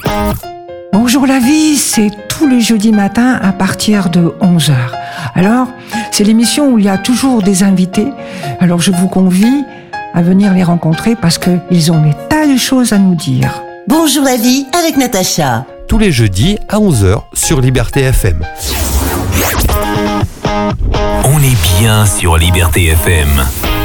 Bonjour la vie, c'est tous les jeudis matins à partir de 11h. Alors, c'est l'émission où il y a toujours des invités. Alors je vous convie à venir les rencontrer parce qu'ils ont des tas de choses à nous dire. Bonjour la vie avec Natacha. Tous les jeudis à 11h sur Liberté FM. On est bien sur Liberté FM.